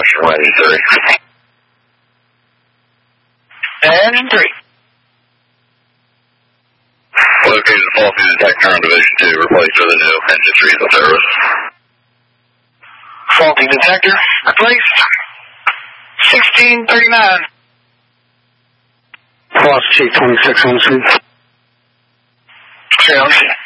Washington, engine 3. Engine 3. Located faulty detector on Division 2, replaced with a new engine 3 in service. Faulty detector, replaced. 1639. Cross Chief 26 on the scene. Okay,